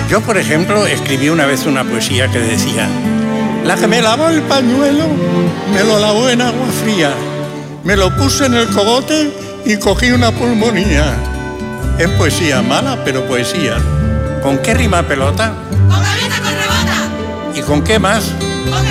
Yo, por ejemplo, escribí una vez una poesía que decía: la que me lavó el pañuelo, me lo lavó en agua fría, me lo puse en el cogote y cogí una pulmonía. Es poesía mala, pero poesía. ¿Con qué rima pelota? Con gaviota con rebota. ¿Y con qué más?